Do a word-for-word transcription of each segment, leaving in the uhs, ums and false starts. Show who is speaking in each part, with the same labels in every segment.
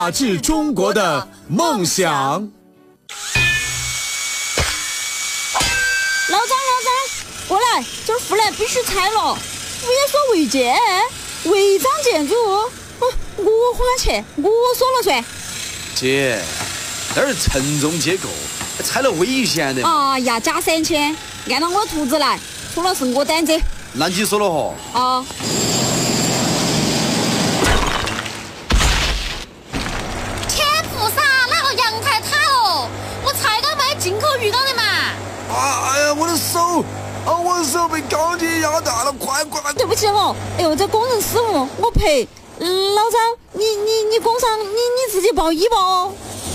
Speaker 1: 法治中国的梦想。
Speaker 2: 老张，老张，过来，这护栏必须拆了。我也说违建，违章建筑，嗯，我花钱，我说了算。
Speaker 3: 姐，那是承重结构，拆了危险的。
Speaker 2: 哎呀，加三千，按照我图纸来，除了是我担责。
Speaker 3: 那你说了哈。
Speaker 2: 啊。
Speaker 4: 天菩萨，哪个阳台塌了？我才刚买进口浴缸的嘛。
Speaker 3: 啊！哎呀，我的手，啊，我的手被钢筋压断了，快快！
Speaker 2: 对不起哦，哎呦，这工人失误，我赔。嗯，老张，你你你工伤，你你自己报医吧哦。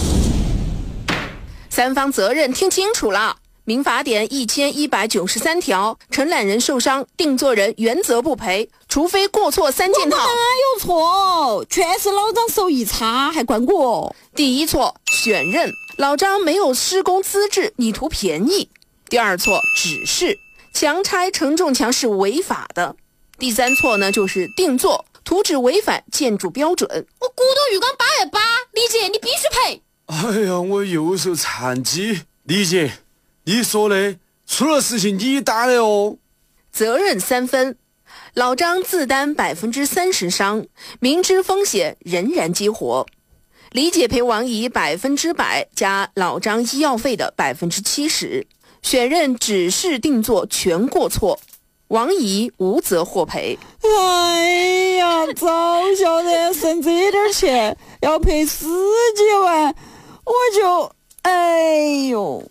Speaker 5: 三方责任听清楚了。民法典一千一百九十三条，承揽人受伤，定作人原则不赔，除非过错三件套。
Speaker 2: 我哪有错？全是老张手艺差，还怪我。
Speaker 5: 第一错，选任，老张没有施工资质，你图便宜。第二错，指示，强拆承重墙是违法的。第三错呢，就是定做，图纸违反建筑标准。
Speaker 4: 我骨头浴缸八月八，李姐你必须赔。
Speaker 3: 哎呀，我右手残疾，李姐，你说的，出了事情你担的哦。
Speaker 5: 责任三分，老张自担百分之三十伤，明知风险仍然激活。李姐赔王姨百分之百加老张医药费的百分之七十。选任指示定做全过错，王姨无责获赔。
Speaker 2: 哎呀，早晓得省这点钱要赔十几万，我就哎呦。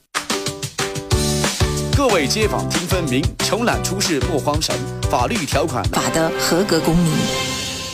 Speaker 3: 各位街坊听分明，穷懒出事莫慌神，法律条款
Speaker 6: 法的合格公民。